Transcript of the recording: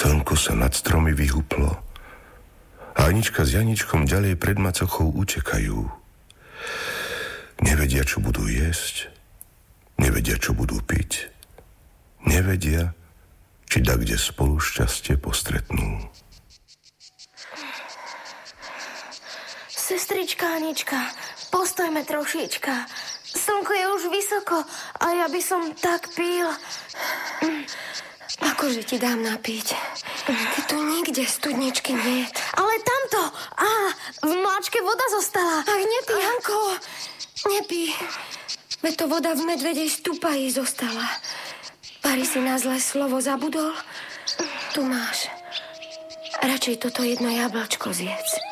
Slnko sa nad stromy vyhuplo a Anička s Janičkom ďalej pred macochou utekajú. Nevedia, čo budú jesť, nevedia, čo budú piť, nevedia, či kde spolu šťastie postretnú. Sestrička Anička, postojme trošička. Slnko je už vysoko a ja by som tak pil. Akože ti dám napiť? Ty tu nikde studničky nie. Ale tamto! V mláčke voda zostala. Ach, nepí, Janko! Nepí. Veď to voda v medvedej stupaji zostala. Pari si na zlé slovo zabudol? Tu máš. Radšej toto jedno jablčko zjedz.